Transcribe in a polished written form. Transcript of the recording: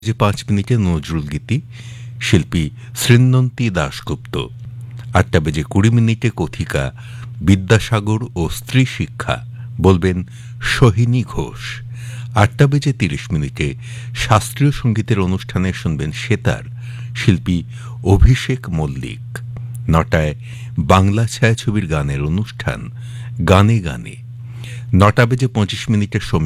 যে 5 মিনিটে নজরুল গীতি, শিল্পী শ্রীনন্তী দাশগুপ্ত। 8:20 কথিকা বিদ্যাসাগর ও স্ত্রী শিক্ষা, বলবেন সোহিনী ঘোষ। 8:30 শাস্ত্রীয় সঙ্গীতের অনুষ্ঠানে শুনবেন সেতার, শিল্পী অভিষেক মল্লিক। 9টায় বাংলা ছায়াছবির গানের অনুষ্ঠান গানে গানে। 9:25